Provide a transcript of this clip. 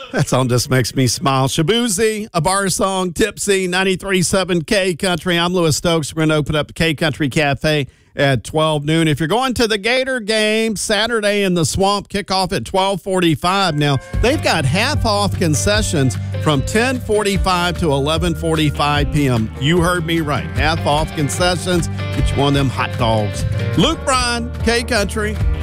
That song just makes me smile. Shabuzi, A Bar Song, Tipsy, 93.7 K Country. I'm Lewis Stokes. We're going to open up the K Country Cafe at 12 noon. If you're going to the Gator game Saturday in the Swamp, kickoff at 12:45. Now, they've got half-off concessions from 10:45 to 11:45 p.m. You heard me right. Half-off concessions. Get you one of them hot dogs. Luke Bryan, K Country.